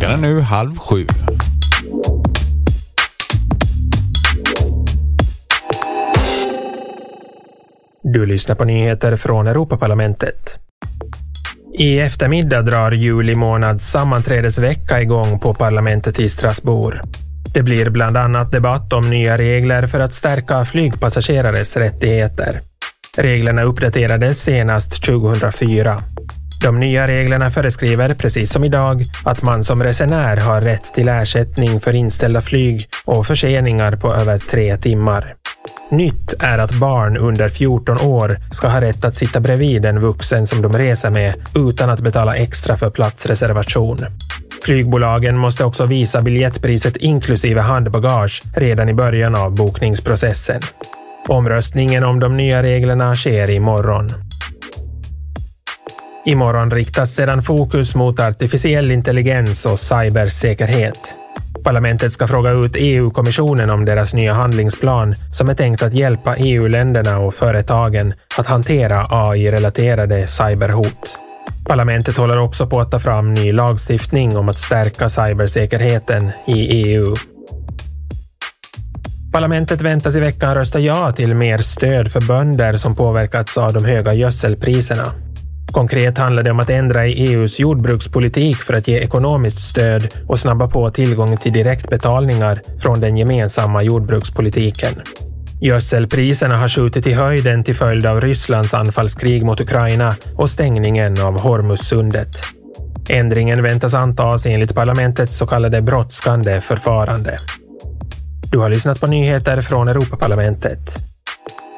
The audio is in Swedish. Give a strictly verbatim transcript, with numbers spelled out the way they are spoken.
Klockan är nu halv sju. Du lyssnar på nyheter från Europaparlamentet. I eftermiddag drar juli månads sammanträdesvecka igång på parlamentet i Strasbourg. Det blir bland annat debatt om nya regler för att stärka flygpassagerares rättigheter. Reglerna uppdaterades senast tjugohundrafyra. De nya reglerna föreskriver, precis som idag, att man som resenär har rätt till ersättning för inställda flyg och förseningar på över tre timmar. Nytt är att barn under fjorton år ska ha rätt att sitta bredvid en vuxen som de reser med utan att betala extra för platsreservation. Flygbolagen måste också visa biljettpriset inklusive handbagage redan i början av bokningsprocessen. Omröstningen om de nya reglerna sker imorgon. Imorgon riktas sedan fokus mot artificiell intelligens och cybersäkerhet. Parlamentet ska fråga ut E U-kommissionen om deras nya handlingsplan som är tänkt att hjälpa E U-länderna och företagen att hantera A I-relaterade cyberhot. Parlamentet håller också på att ta fram ny lagstiftning om att stärka cybersäkerheten i E U. Parlamentet väntas i veckan rösta ja till mer stöd för bönder som påverkats av de höga gödselpriserna. Konkret handlar det om att ändra i E U:s jordbrukspolitik för att ge ekonomiskt stöd och snabba på tillgång till direktbetalningar från den gemensamma jordbrukspolitiken. Gödselpriserna har skjutit i höjden till följd av Rysslands anfallskrig mot Ukraina och stängningen av Hormuzsundet. Ändringen väntas antas enligt parlamentets så kallade brådskande förfarande. Du har lyssnat på nyheter från Europaparlamentet.